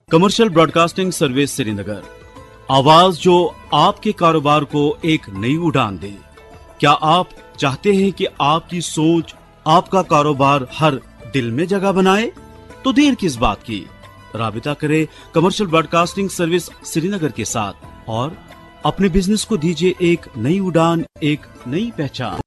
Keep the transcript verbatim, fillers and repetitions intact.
Commercial broadcasting service Srinagar, आवाज जो आपके कारोबार को एक नई उड़ान दे। क्या आप चाहते हैं कि आपकी सोच आपका कारोबार हर दिल में जगह बनाए? तो देर किस बात की, राबिता करें कमर्शियल ब्रॉडकास्टिंग सर्विस श्रीनगर के साथ और अपने बिजनेस को दीजिए एक नई उड़ान, एक नई पहचान।